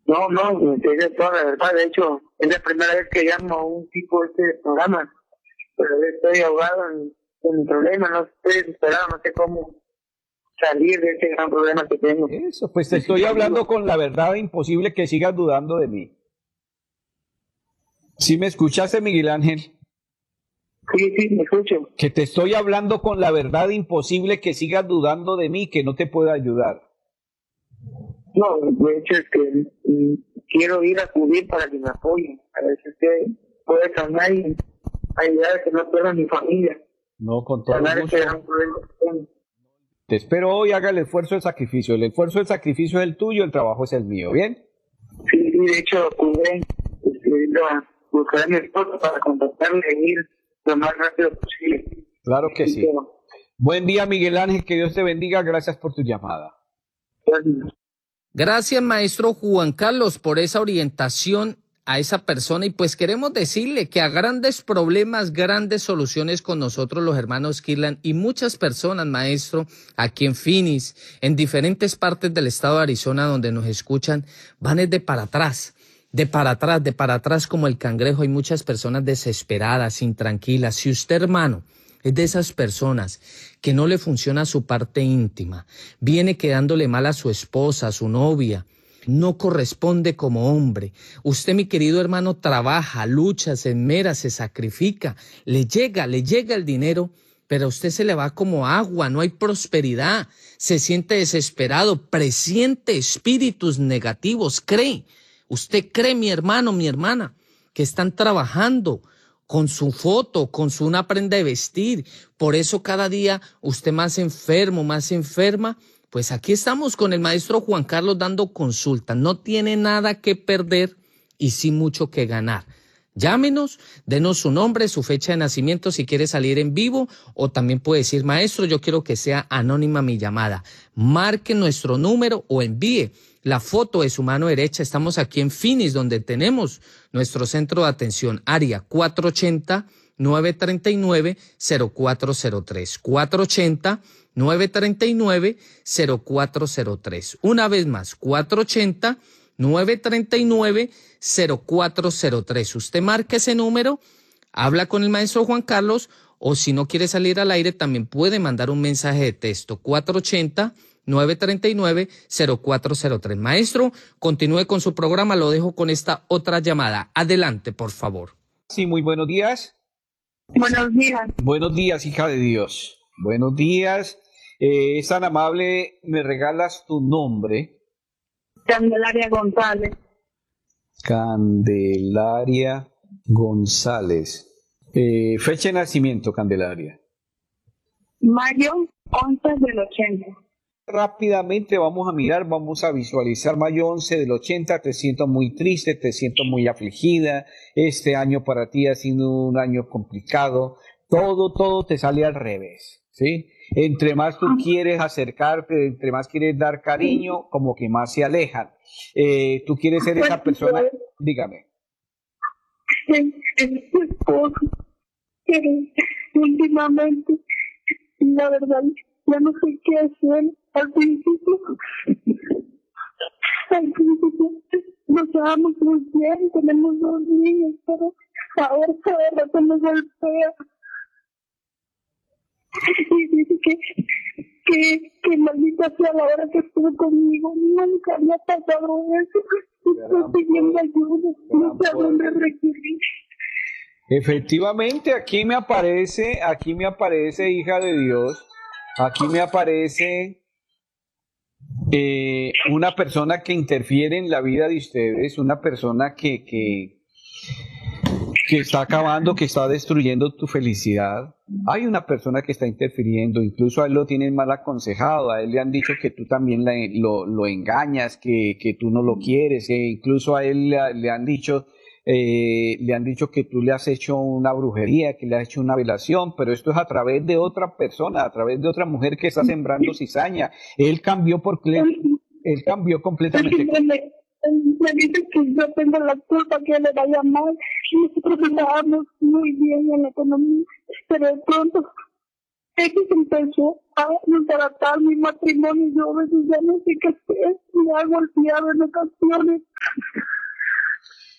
No, no, te digo toda la verdad. De hecho, es la primera vez que llamo a un tipo de este programa, pero estoy ahogado en mi problema, no estoy desesperado, no sé cómo salir de este gran problema que tengo. Eso, pues te estoy hablando con la verdad, imposible que sigas dudando de mí. ¿Sí me escuchaste, Miguel Ángel? Sí, me escucho. Que te estoy hablando con la verdad, imposible que sigas dudando de mí, que no te puedo ayudar. No, de hecho es que quiero ir a acudir para que me apoyen. A ver si usted puede sanar y ayudar a que no pierda mi familia. No, con todo Sanar gusto. este gran problema que tengo. Te espero hoy, haga el esfuerzo del sacrificio. El esfuerzo del sacrificio es el tuyo, el trabajo es el mío, ¿bien? Sí, de hecho acudiré a buscar a mi esposa para contactarle y ir lo más rápido posible. Claro que sí. Buen día, Miguel Ángel, que Dios te bendiga. Gracias por tu llamada. Gracias. Gracias, maestro Juan Carlos, por esa orientación a esa persona, y pues queremos decirle que a grandes problemas, grandes soluciones con nosotros los hermanos Kirlan y muchas personas, maestro, aquí en Phoenix, en diferentes partes del estado de Arizona donde nos escuchan, van de para atrás. De para atrás como el cangrejo. Hay muchas personas desesperadas, intranquilas. Si usted, hermano, es de esas personas que no le funciona su parte íntima, viene quedándole mal a su esposa, a su novia, no corresponde como hombre. Usted, mi querido hermano, trabaja, lucha, se esmera, se sacrifica, le llega el dinero, pero a usted se le va como agua, no hay prosperidad, se siente desesperado, presiente espíritus negativos, usted cree, mi hermano, mi hermana, que están trabajando con su foto, con una prenda de vestir. Por eso cada día usted más enfermo, más enferma. Pues aquí estamos con el maestro Juan Carlos dando consulta. No tiene nada que perder y sí mucho que ganar. Llámenos, denos su nombre, su fecha de nacimiento si quiere salir en vivo, o también puede decir, maestro, yo quiero que sea anónima mi llamada. Marque nuestro número o envíe la foto de su mano derecha. Estamos aquí en Phoenix, donde tenemos nuestro centro de atención, área 480-939-0403. 480-939-0403. Una vez más, 480-939-0403. Usted marca ese número, habla con el maestro Juan Carlos, o si no quiere salir al aire, también puede mandar un mensaje de texto. 480-939-0403. Maestro, continúe con su programa, lo dejo con esta otra llamada. Adelante, por favor. Sí, muy buenos días. Buenos días. Buenos días, hija de Dios. Buenos días. Es tan amable, ¿me regalas tu nombre? Candelaria González. Candelaria González. Fecha de nacimiento, Candelaria. Mayo 11 del 80. Rápidamente vamos a mirar, vamos a visualizar mayo 11 del 80, te siento muy triste, te siento muy afligida, este año para ti ha sido un año complicado, todo te sale al revés, ¿sí? Entre más tú quieres acercarte, entre más quieres dar cariño, como que más se alejan. Tú quieres ser esa persona, dígame. Es mi esposo, pero últimamente, la verdad, ya no sé qué hacer. Al principio nos llevamos muy bien, tenemos 2 niños, pero ahora cada rato nos golpea y dice que maldita sea la hora que estuvo conmigo. Nunca había pasado eso. Estoy pidiendo ayuda, no sé a dónde recurrir. Efectivamente, aquí me aparece, hija de Dios, aquí me aparece una persona que interfiere en la vida de ustedes, una persona que está acabando, que está destruyendo tu felicidad. Hay una persona que está interfiriendo, incluso a él lo tienen mal aconsejado, a él le han dicho que tú también lo engañas, que tú no lo quieres, incluso a él le han dicho que tú le has hecho una brujería, que le has hecho una velación, pero esto es a través de otra persona, a través de otra mujer que está sembrando cizaña. Él cambió completamente. Me dice que yo tengo la culpa, que le vaya mal. Nosotros estábamos muy bien en la economía, pero de pronto él empezó a desbaratar mi matrimonio. Yo a veces ya no sé qué hacer, me ha golpeado en ocasiones.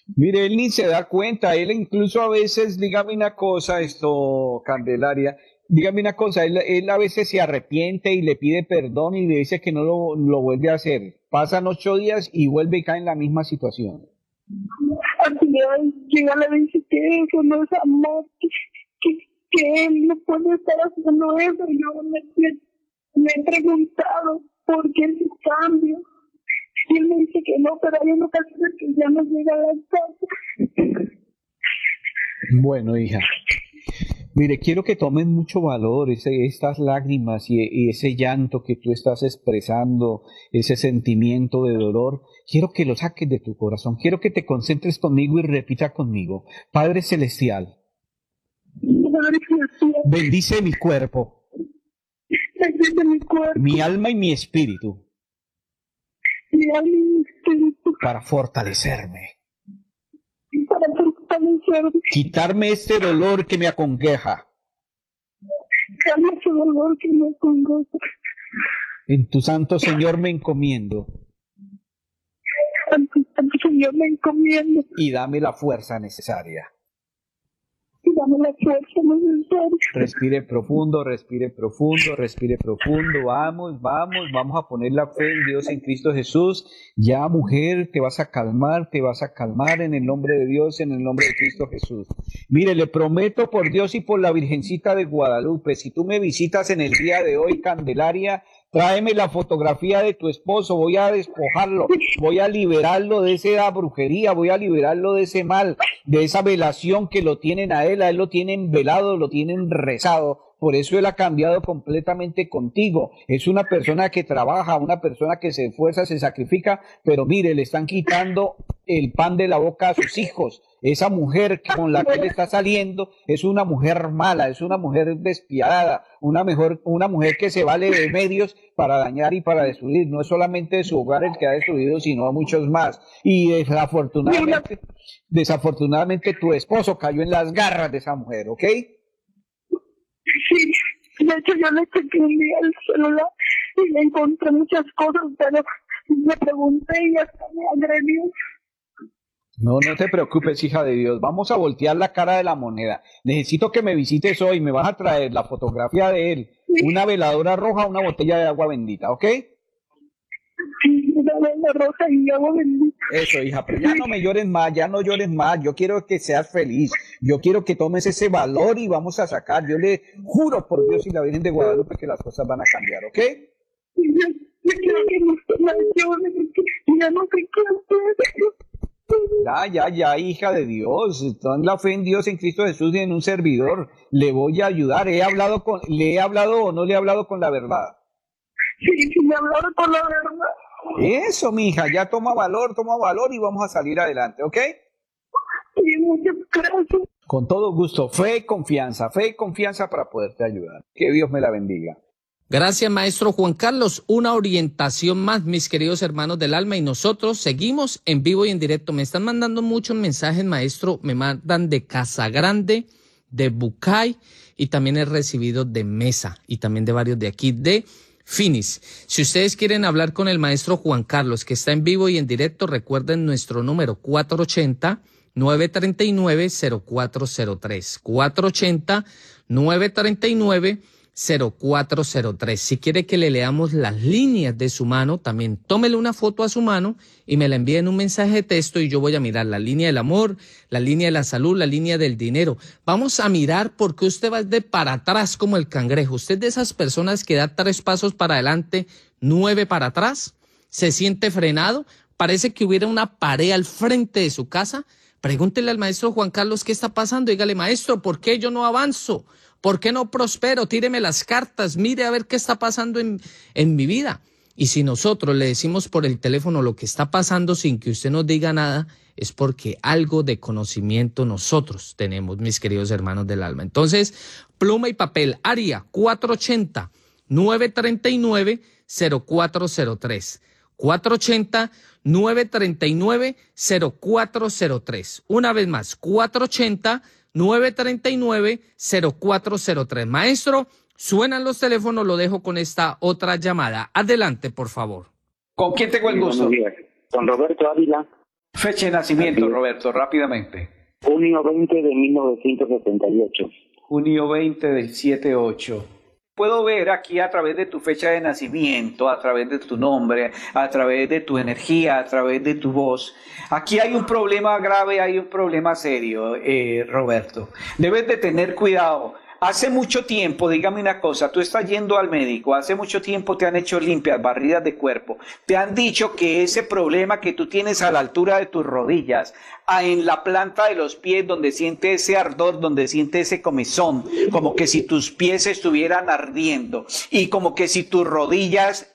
Mire, él ni se da cuenta, él incluso a veces, dígame una cosa, Candelaria, dígame una cosa, él a veces se arrepiente y le pide perdón y le dice que no lo vuelve a hacer. Pasan 8 días y vuelve y cae en la misma situación. Al final, yo ya le dije que eso no es amor, que él no puede estar haciendo eso. Yo me he preguntado por qué ese cambio. Y él me dice que no, pero hay ocasiones que ya no llega a la casa. Bueno, hija, mire, quiero que tomen mucho valor estas lágrimas y ese llanto que tú estás expresando, ese sentimiento de dolor. Quiero que lo saques de tu corazón. Quiero que te concentres conmigo y repita conmigo. Padre Celestial, bendice mi cuerpo, Bendice mi cuerpo, mi alma y mi espíritu mi alma y mi espíritu, para fortalecerme, para fortalecerme. quitarme este dolor que me aconqueja. Calma ese dolor que me congoja. En tu santo Señor me encomiendo Ante Señor me encomiendo y dame la fuerza necesaria. y dame la fuerza necesaria. Respire profundo, respire profundo, respire profundo. Vamos a poner la fe en Dios, en Cristo Jesús. Ya, mujer, te vas a calmar en el nombre de Dios, en el nombre de Cristo Jesús. Mire, le prometo por Dios y por la Virgencita de Guadalupe, si tú me visitas en el día de hoy, Candelaria, tráeme la fotografía de tu esposo, voy a despojarlo, voy a liberarlo de esa brujería, voy a liberarlo de ese mal, de esa velación que lo tienen a él lo tienen velado, lo tienen rezado. Por eso él ha cambiado completamente contigo. Es una persona que trabaja, una persona que se esfuerza, se sacrifica, pero mire, le están quitando el pan de la boca a sus hijos. Esa mujer con la que él está saliendo es una mujer mala, es una mujer despiadada, una mujer que se vale de medios para dañar y para destruir. No es solamente su hogar el que ha destruido, sino a muchos más. Y desafortunadamente tu esposo cayó en las garras de esa mujer, ¿ok? Sí, de hecho yo le chequé un día el celular y le encontré muchas cosas, pero me pregunté y hasta me agredió. No te preocupes, hija de Dios. Vamos a voltear la cara de la moneda. Necesito que me visites hoy. Me vas a traer la fotografía de él, una veladora roja, una botella de agua bendita, ¿ok? Sí, una vela roja y agua bendita. Eso, hija, pero ya no me llores más, ya no llores más. Yo quiero que seas feliz. Yo quiero que tomes ese valor y vamos a sacar. Yo le juro por Dios y la Virgen de Guadalupe que las cosas van a cambiar, ¿ok? Yo quiero que no se me ayude, porque ya no sé qué hacer. Ya, hija de Dios. Ten la fe en Dios, en Cristo Jesús y en un servidor. Le voy a ayudar. ¿Le he hablado o no le he hablado con la verdad? Sí, me hablaron con la verdad. Eso, mija, ya toma valor y vamos a salir adelante, ¿ok? Sí, muchas gracias. Con todo gusto. Fe y confianza para poderte ayudar. Que Dios me la bendiga. Gracias, maestro Juan Carlos. Una orientación más, mis queridos hermanos del alma, y nosotros seguimos en vivo y en directo. Me están mandando muchos mensajes, maestro. Me mandan de Casagrande, de Bucay, y también he recibido de Mesa, y también de varios de aquí, de Finis. Si ustedes quieren hablar con el maestro Juan Carlos, que está en vivo y en directo, recuerden nuestro número 480-939-0403. 480-939-0403. Si quiere que le leamos las líneas de su mano, también tómele una foto a su mano y me la envíe en un mensaje de texto y yo voy a mirar la línea del amor, la línea de la salud, la línea del dinero. Vamos a mirar por qué usted va de para atrás como el cangrejo. Usted de esas personas que da 3 pasos para adelante, 9 para atrás, se siente frenado, parece que hubiera una pared al frente de su casa. Pregúntele al maestro Juan Carlos qué está pasando. Dígale, maestro, ¿por qué yo no avanzo? ¿Por qué no prospero? Tíreme las cartas, mire a ver qué está pasando en mi vida. Y si nosotros le decimos por el teléfono lo que está pasando sin que usted nos diga nada, es porque algo de conocimiento nosotros tenemos, mis queridos hermanos del alma. Entonces, pluma y papel, área 480-939-0403. 480-939-0403. Una vez más, 480-939-0403. Maestro, suenan los teléfonos, lo dejo con esta otra llamada. Adelante, por favor. ¿Con quién tengo el gusto? Con Roberto Ávila. Fecha de nacimiento, Roberto, rápidamente. Junio 20 de 1978. Junio 20 del 78. Puedo ver aquí a través de tu fecha de nacimiento, a través de tu nombre, a través de tu energía, a través de tu voz. Aquí hay un problema grave, hay un problema serio, Roberto. Debes de tener cuidado. Hace mucho tiempo, dígame una cosa, tú estás yendo al médico, hace mucho tiempo te han hecho limpias, barridas de cuerpo, te han dicho que ese problema que tú tienes a la altura de tus rodillas, en la planta de los pies, donde siente ese ardor, donde siente ese comezón, como que si tus pies estuvieran ardiendo y como que si tus rodillas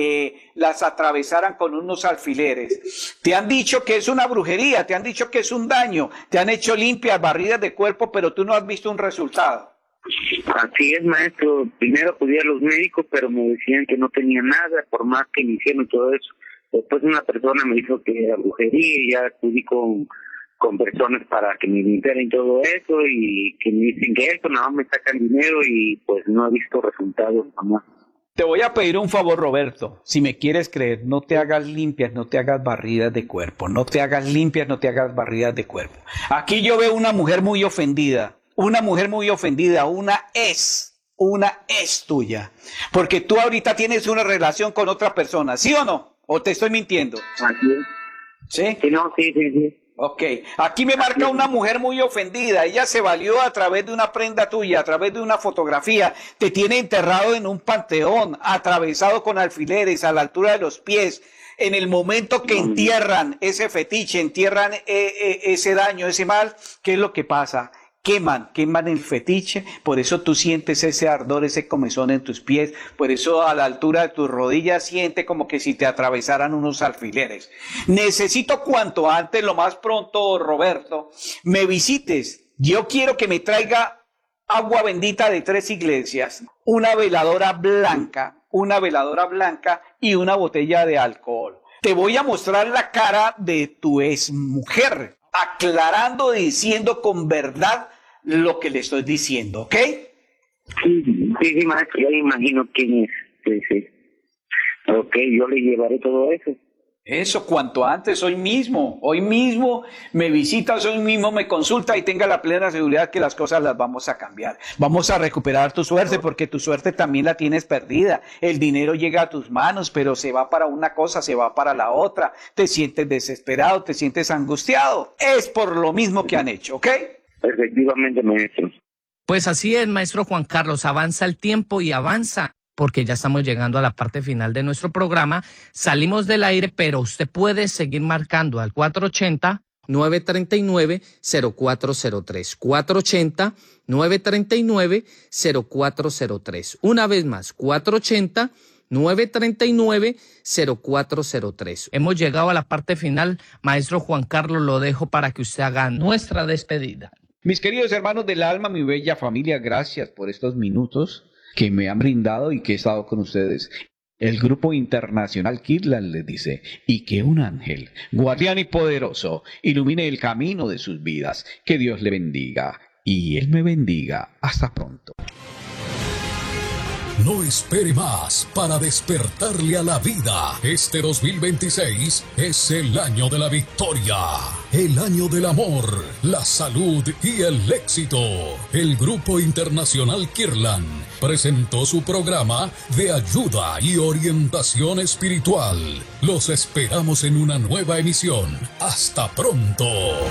las atravesaran con unos alfileres. Te han dicho que es una brujería, te han dicho que es un daño, te han hecho limpias, barridas de cuerpo, pero tú no has visto un resultado. Así es, maestro. Primero acudí a los médicos, pero me decían que no tenía nada, por más que me hicieron todo eso. Después una persona me dijo que era brujería y ya acudí con personas para que me limpiaran y todo eso, y que me dicen que esto nada más me sacan dinero y pues no he visto resultados jamás. Te voy a pedir un favor, Roberto. Si me quieres creer, no te hagas limpias, no te hagas barridas de cuerpo. No te hagas limpias, no te hagas barridas de cuerpo. Aquí yo veo una mujer muy ofendida. Una mujer muy ofendida, una es tuya, porque tú ahorita tienes una relación con otra persona, ¿sí o no? ¿O te estoy mintiendo? Así es. ¿Sí? Sí, no, sí. Ok, aquí me marca una mujer muy ofendida, ella se valió a través de una prenda tuya, a través de una fotografía, te tiene enterrado en un panteón, atravesado con alfileres a la altura de los pies. En el momento que entierran ese fetiche, entierran ese daño, ese mal, ¿qué es lo que pasa? Queman el fetiche, por eso tú sientes ese ardor, ese comezón en tus pies, por eso a la altura de tus rodillas siente como que si te atravesaran unos alfileres. Necesito cuanto antes, lo más pronto, Roberto, me visites. Yo quiero que me traiga agua bendita de 3 iglesias, una veladora blanca y una botella de alcohol. Te voy a mostrar la cara de tu exmujer, aclarando, diciendo con verdad lo que le estoy diciendo, ¿ok? Sí, maestro, ya me imagino quién es. Sí. Ok, yo le llevaré todo eso. Eso, cuanto antes, hoy mismo me visitas, hoy mismo me consulta y tenga la plena seguridad que las cosas las vamos a cambiar. Vamos a recuperar tu suerte, porque tu suerte también la tienes perdida. El dinero llega a tus manos, pero se va para una cosa, se va para la otra. Te sientes desesperado, te sientes angustiado. Es por lo mismo que han hecho, ¿ok? Efectivamente, maestro. Pues así es, maestro Juan Carlos, avanza el tiempo y avanza, porque ya estamos llegando a la parte final de nuestro programa. Salimos del aire, pero usted puede seguir marcando al 480-939-0403. 480-939-0403. Una vez más, 480-939-0403. Hemos llegado a la parte final. Maestro Juan Carlos, lo dejo para que usted haga nuestra despedida. Mis queridos hermanos del alma, mi bella familia, gracias por estos minutos que me han brindado y que he estado con ustedes. El Grupo Internacional Kirtland les dice, y que un ángel, guardián y poderoso, ilumine el camino de sus vidas. Que Dios le bendiga y Él me bendiga. Hasta pronto. No espere más para despertarle a la vida. Este 2026 es el año de la victoria, el año del amor, la salud y el éxito. El Grupo Internacional Kirtland presentó su programa de ayuda y orientación espiritual. Los esperamos en una nueva emisión. Hasta pronto.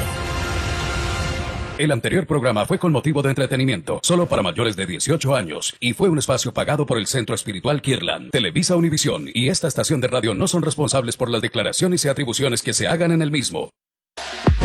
El anterior programa fue con motivo de entretenimiento, solo para mayores de 18 años, y fue un espacio pagado por el Centro Espiritual Kirtland, Televisa Univisión y esta estación de radio no son responsables por las declaraciones y atribuciones que se hagan en el mismo.